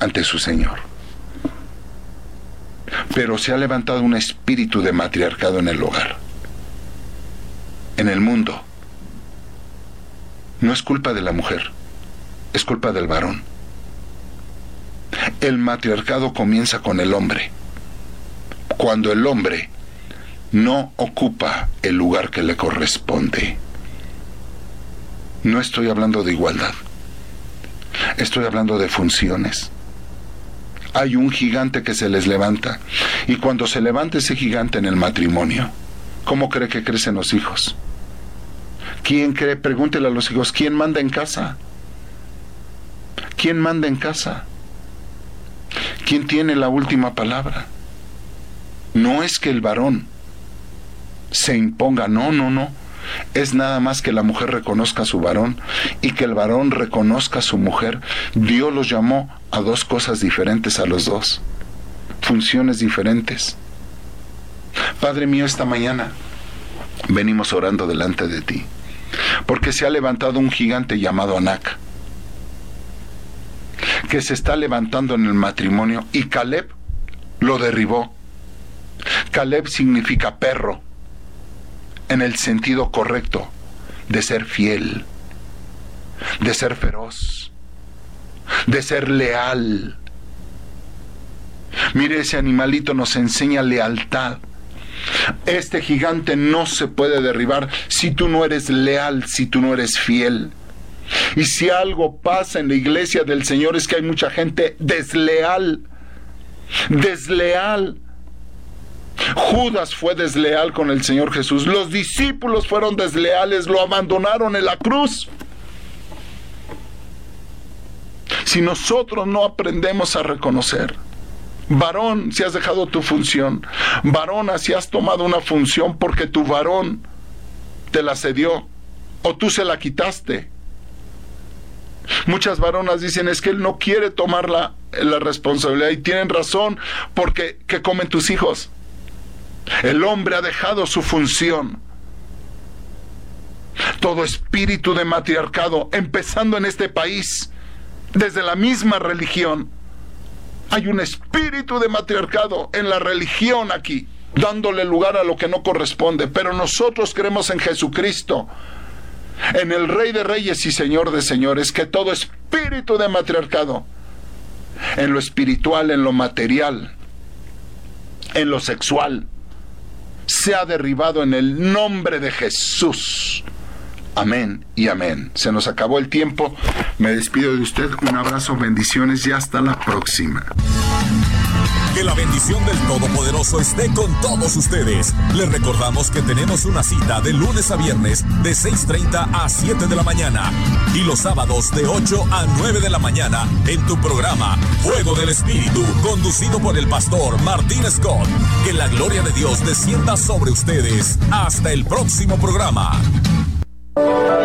ante su Señor. Pero se ha levantado un espíritu de matriarcado en el hogar, en el mundo. No es culpa de la mujer, es culpa del varón. El matriarcado comienza con el hombre. Cuando el hombre no ocupa el lugar que le corresponde. No estoy hablando de igualdad. Estoy hablando de funciones. Hay un gigante que se les levanta. Y cuando se levanta ese gigante en el matrimonio, ¿cómo cree que crecen los hijos? ¿Quién cree? Pregúntele a los hijos, ¿quién manda en casa? ¿Quién manda en casa? ¿Quién tiene la última palabra? No es que el varón se imponga, no. Es nada más que la mujer reconozca a su varón y que el varón reconozca a su mujer. Dios los llamó a dos cosas diferentes a los dos, funciones diferentes. Padre mío, esta mañana venimos orando delante de ti, porque se ha levantado un gigante llamado Anac, que se está levantando en el matrimonio, y Caleb lo derribó. Caleb significa perro, en el sentido correcto de ser fiel, de ser feroz, de ser leal. Mire, ese animalito nos enseña lealtad. Este gigante no se puede derribar si tú no eres leal, si tú no eres fiel. Y si algo pasa en la iglesia del Señor es que hay mucha gente desleal. Judas fue desleal con el Señor Jesús. Los discípulos fueron desleales, lo abandonaron en la cruz. Si nosotros no aprendemos a reconocer, varón, si has dejado tu función, varona, si has tomado una función porque tu varón te la cedió o tú se la quitaste. Muchas varonas dicen, es que él no quiere tomar la responsabilidad, y tienen razón, porque ¿qué comen tus hijos? El hombre ha dejado su función. Todo espíritu de matriarcado, empezando en este país, desde la misma religión, hay un espíritu de matriarcado en la religión aquí, dándole lugar a lo que no corresponde. Pero nosotros creemos en Jesucristo, en el Rey de Reyes y Señor de Señores, que todo espíritu de matriarcado, en lo espiritual, en lo material, en lo sexual, se ha derribado en el nombre de Jesús. Amén y amén. Se nos acabó el tiempo. Me despido de usted. Un abrazo, bendiciones y hasta la próxima. Que la bendición del Todopoderoso esté con todos ustedes. Les recordamos que tenemos una cita de lunes a viernes de 6:30 a 7 de la mañana y los sábados de 8 a 9 de la mañana en tu programa Fuego del Espíritu, conducido por el pastor Martín Scott. Que la gloria de Dios descienda sobre ustedes. Hasta el próximo programa.